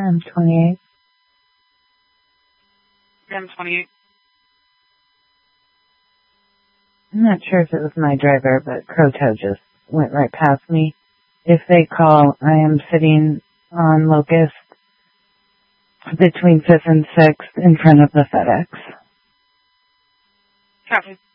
M28. M28. I'm not sure if it was my driver, but Croto just went right past me. If they call, I am sitting on Locust between 5th and 6th in front of the FedEx. Copy.